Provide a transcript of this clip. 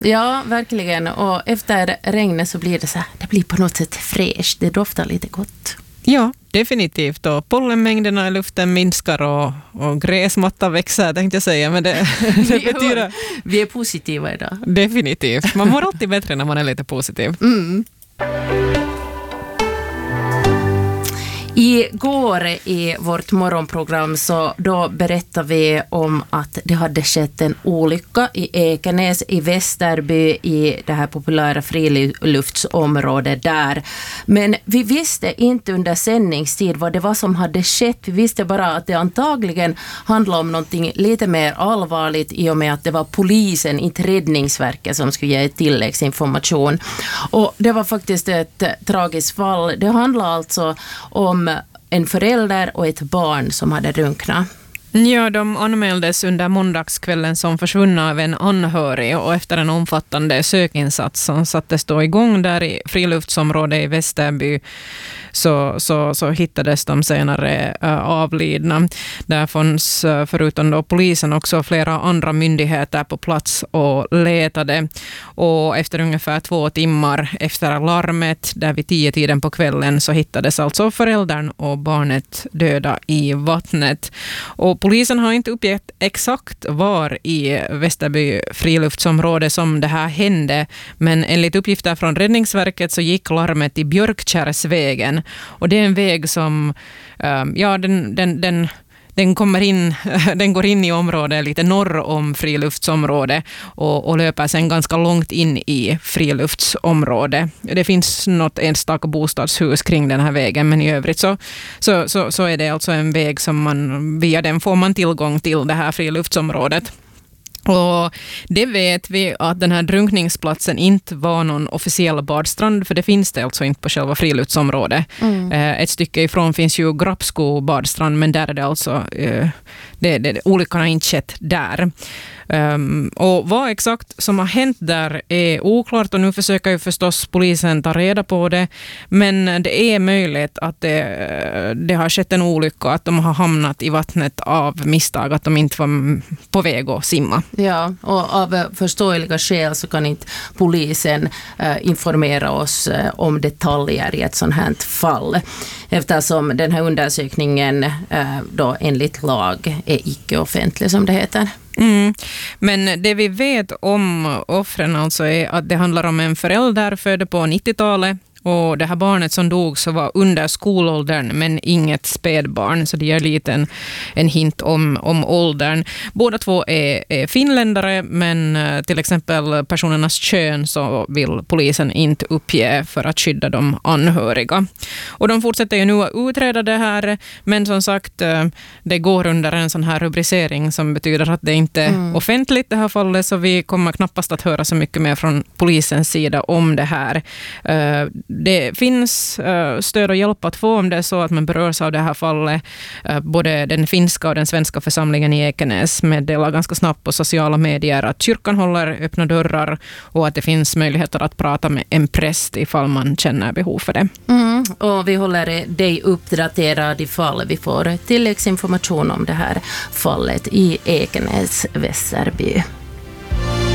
Ja, verkligen. Och efter regnet så blir det så här, det blir på något sätt fräscht. Det doftar lite gott. Ja, definitivt. Och pollenmängderna i luften minskar och gräsmatta växer, tänkte jag säga. Men det betyder... Vi är positiva idag. Definitivt. Man mår alltid bättre när man är lite positiv. Mm. Igår i vårt morgonprogram så då berättade vi om att det hade skett en olycka i Ekenäs i Västerby i det här populära friluftsområdet där. Men vi visste inte under sändningstid vad det var som hade skett. Vi visste bara att det antagligen handlade om någonting lite mer allvarligt i och med att det var polisen, inte Räddningsverket, som skulle ge tilläggsinformation. Och det var faktiskt ett tragiskt fall. Det handlar alltså om en förälder och ett barn som hade drunknat. Ja, de anmäldes under måndagskvällen som försvunna av en anhörig och efter en omfattande sökinsats som sattes då igång där i friluftsområdet i Västerby så hittades de senare avlidna. Där fanns förutom då polisen också flera andra myndigheter på plats och letade. Och efter ungefär 2 timmar efter larmet där vid 10-tiden på kvällen så hittades alltså föräldern och barnet döda i vattnet. Och polisen har inte uppgett exakt var i Västerby friluftsområde som det här hände, men enligt uppgifter från Räddningsverket så gick larmet i Björkkärrsvägen. Och det är en väg som, den kommer in, den går in i området lite norr om friluftsområdet och löper sen ganska långt in i friluftsområdet. Det finns något enstaka bostadshus kring den här vägen, men i övrigt så är det alltså en väg som man, via den får man tillgång till det här friluftsområdet. Och det vet vi att den här drunkningsplatsen inte var någon officiell badstrand, för det finns det alltså inte på själva friluftsområdet. Ett stycke ifrån finns ju Grappsko badstrand, men där är det alltså olyckan har inte skett där. Och vad exakt som har hänt där är oklart och nu försöker ju förstås polisen ta reda på det, men det är möjligt att det har skett en olycka, att de har hamnat i vattnet av misstag, att de inte var på väg att simma. Ja, och av förståeliga skäl så kan inte polisen informera oss om detaljer i ett sådant här fall, eftersom den här undersökningen då enligt lag är icke-offentlig, som det heter. Men det vi vet om offren alltså är att det handlar om en förälder född på 90-talet. Och det här barnet som dog så var under skolåldern men inget spädbarn, så det ger lite en hint om åldern. Båda två är finländare, men till exempel personernas kön så vill polisen inte uppge för att skydda de anhöriga. Och de fortsätter ju nu att utreda det här, men som sagt det går under en sån här rubricering som betyder att det inte är offentligt det här fallet, så vi kommer knappast att höra så mycket mer från polisens sida om det här. Det finns stöd och hjälp att få om det är så att man berörs av det här fallet. Både den finska och den svenska församlingen i Ekenäs meddelar ganska snabbt på sociala medier att kyrkan håller öppna dörrar och att det finns möjligheter att prata med en präst ifall man känner behov för det. Och vi håller dig uppdaterad ifall vi får tilläggsinformation om det här fallet i Ekenäs, Västerby.